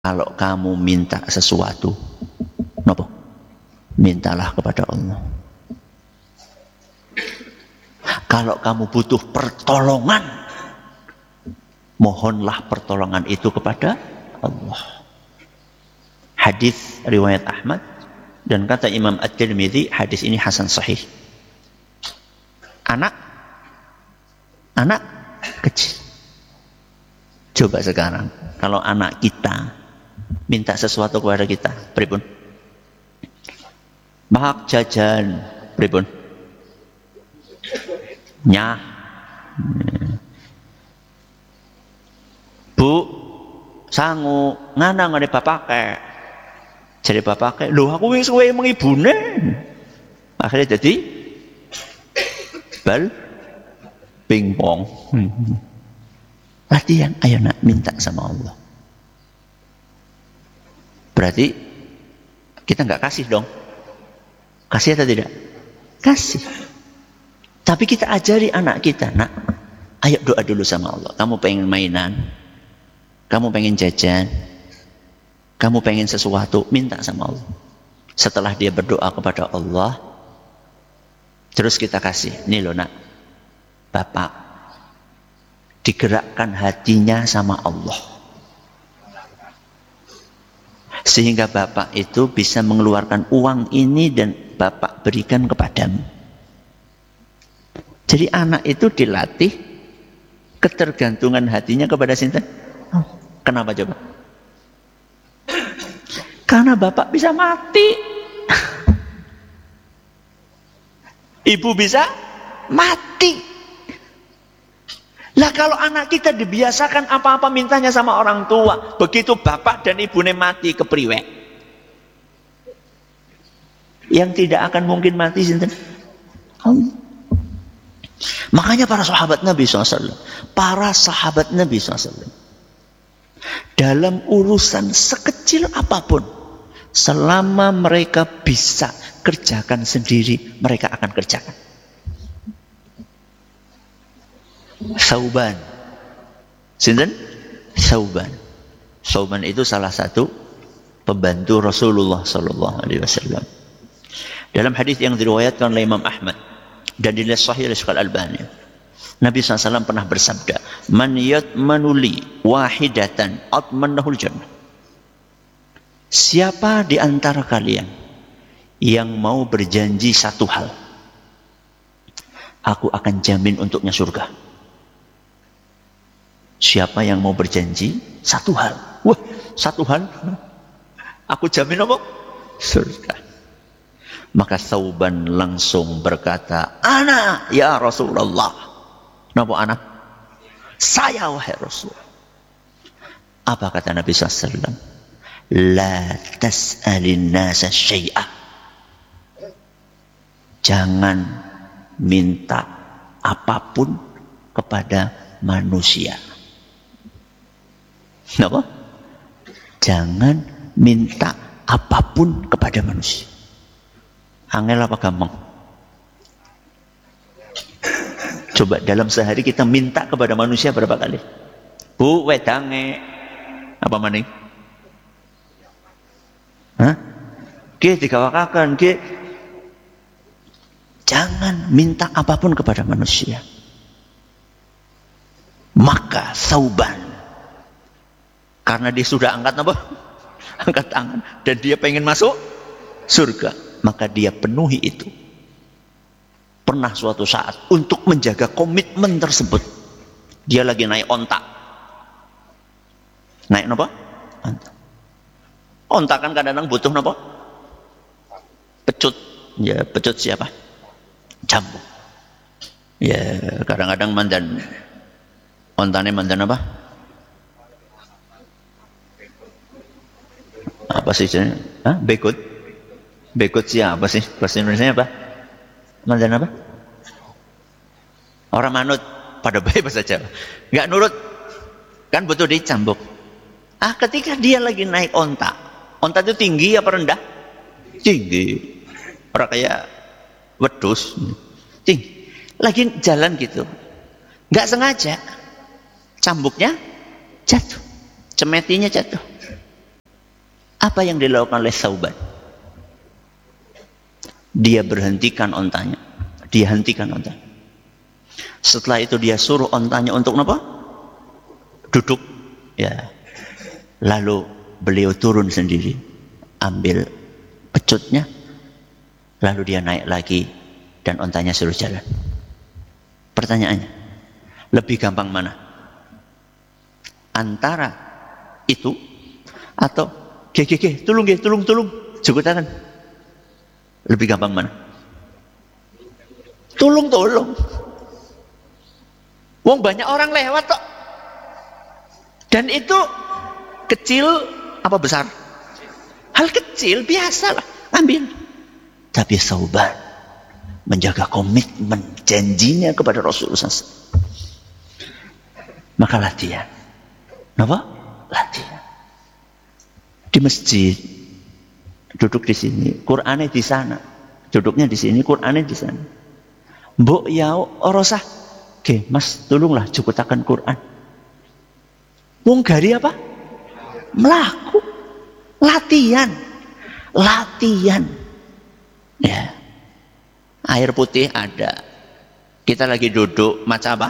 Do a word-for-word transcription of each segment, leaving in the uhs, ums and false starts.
Kalau kamu minta sesuatu, napa? Mintalah kepada Allah. Kalau kamu butuh pertolongan, mohonlah pertolongan itu kepada Allah. Hadis riwayat Ahmad dan kata Imam At-Tirmidzi, hadis ini hasan sahih. Anak anak kecil. Coba sekarang kalau anak kita minta sesuatu kepada kita, pripun? Bahak jajan, pripun? Nyah. Bu, sangu ngana ngene bapake. Jadi bapake, lho aku wis suwe emang ibune. Akhirnya jadi bal pingpong. Hmm. Latihan, ayo nak minta sama Allah. Berarti kita nggak kasih dong. Kasih atau tidak? Kasih. Tapi kita ajari anak kita, nak, ayo doa dulu sama Allah. Kamu pengen mainan, kamu pengen jajan, kamu pengen sesuatu, minta sama Allah. Setelah dia berdoa kepada Allah, terus kita kasih. Nih loh nak, Bapak, digerakkan hatinya sama Allah. Sehingga Bapak itu bisa mengeluarkan uang ini dan Bapak berikan kepadamu. Jadi anak itu dilatih ketergantungan hatinya kepada sinten? Oh, kenapa coba? Karena Bapak bisa mati. Ibu bisa mati. Lah kalau anak kita dibiasakan apa-apa mintanya sama orang tua, begitu bapak dan ibunya mati kepriwe, yang tidak akan mungkin mati sinten? Allah. Makanya para sahabat Nabi shallallahu alaihi wasallam, para sahabat Nabi shallallahu alaihi wasallam, dalam urusan sekecil apapun, selama mereka bisa kerjakan sendiri, mereka akan kerjakan. Sauban, sinten? Sauban. Sauban itu salah satu pembantu Rasulullah Sallallahu Alaihi Wasallam. Dalam hadis yang diriwayatkan oleh Imam Ahmad dan dinilai sahih oleh Syekh Al-Albani, Nabi shallallahu alaihi wasallam pernah bersabda, "Man yatmanu li wahidatan atmanahul jannah." Siapa di antara kalian yang mau berjanji satu hal, aku akan jamin untuknya surga. Siapa yang mau berjanji satu hal, wah satu hal, aku jamin apa? Surga. Maka Sauban langsung berkata, "Ana ya Rasulullah." Napa ana? Saya wahai Rasul. Apa kata Nabi shallallahu alaihi wasallam? La tas'alin nasa syai'ah. Jangan minta apapun kepada manusia. Kenapa? Jangan minta apapun kepada manusia. Angel apa gampang? Coba dalam sehari kita minta kepada manusia berapa kali? Bu, wedange apa maning? Hah? Ki digawakaken, ki. Jangan minta apapun kepada manusia. Maka Sauban, karena dia sudah angkat apa? Angkat tangan. Dan dia pengen masuk surga. Maka dia penuhi itu. Pernah suatu saat untuk menjaga komitmen tersebut, dia lagi naik onta. Naik apa? Onta. Onta kan kadang-kadang butuh apa? Pecut. Ya, pecut siapa? Cambuk. Ya, kadang-kadang mandan. Ontane mandan apa? Apa sih jenisnya? Hah? Bekut? Bekut siapa sih? Bahasa Indonesia apa? Mandan apa? Orang manut pada baik bahasa Jawa. Nggak nurut. Kan butuh dicambuk. Ah, ketika dia lagi naik onta. Onta itu tinggi apa rendah? Tinggi. Orang kayak wedus. Tinggi. Lagi jalan gitu. Nggak sengaja. Cambuknya jatuh. Cemetinya jatuh. Apa yang dilakukan oleh Thauban? Dia berhentikan ontanya. Dia hentikan ontanya. Setelah itu dia suruh ontanya untuk apa? Duduk. Ya. Lalu beliau turun sendiri, ambil pecutnya, lalu dia naik lagi dan ontanya suruh jalan. Pertanyaannya, lebih gampang mana? Antara itu atau ge ge ge, tulung ge, tulung tulung, cukup tangan. Lebih gampang mana? Tulung tulung. Wong banyak orang lewat kok. Dan itu kecil apa besar? Hal kecil biasalah, ambil. Tapi Thauban menjaga komitmen janjinya kepada Rasulullah shallallahu alaihi wasallam. Maka latihan. Kenapa? Latihan. Di masjid, duduk di sini, Qur'annya di sana. Duduknya di sini, Qur'annya di sana. Mbok ya ora sah. Oke, Mas, tolonglah jukutakan Qur'an. Wong gari apa? Melaku. Latihan. Latihan. Ya. Air putih ada. Kita lagi duduk, maca apa?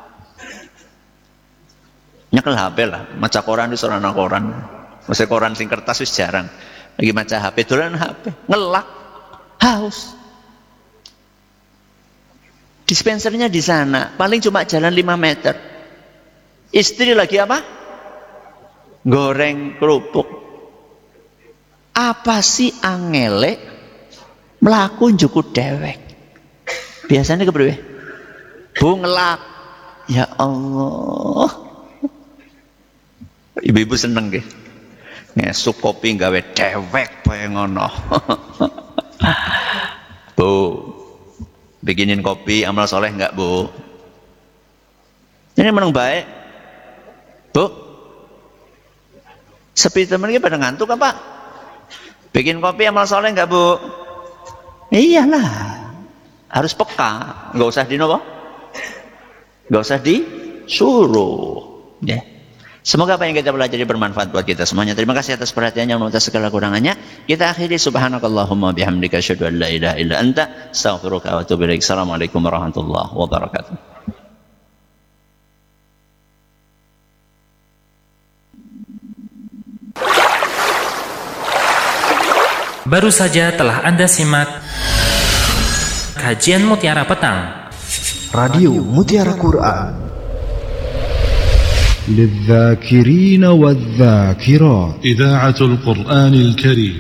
Nyekel H P lah, maca koran di sorana koran. Masa koran sing kertas wis jarang. Lagi maca H P, dolan H P, ngelak, haus. Dispensernya di sana, paling cuma jalan lima meter. Istri lagi apa? Goreng kerupuk. Apa sih angele melaku njukut dewek? Biasanya kepriwe? Bu ngelak. Ya Allah. Ibu-ibu seneng nggih. Ngesuk kopi gawe dewek bae ngono. Bu, bikinin kopi amal soleh enggak, Bu? Ini meneng baik. Bu, sepi temen iki pada ngantuk apa? Bikin kopi amal soleh enggak, Bu? Iyalah. Harus peka, enggak usah di nopo? Enggak usah disuruh. Ya. Yeah. Semoga apa yang kita pelajari bermanfaat buat kita semuanya. Terima kasih atas perhatiannya, menutup segala kurangannya. Kita akhiri subhanakallahumma bihamdika asyhadu an la ilaha illa anta astaghfiruka wa atubu ilaik. Assalamualaikum warahmatullahi wabarakatuh. Baru saja telah Anda simak kajian Mutiara Petang Radio Mutiara Quran للذاكرين والذاكرات إذاعة القرآن الكريم.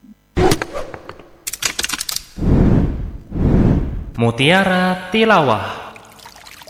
Mutiara Tilawah.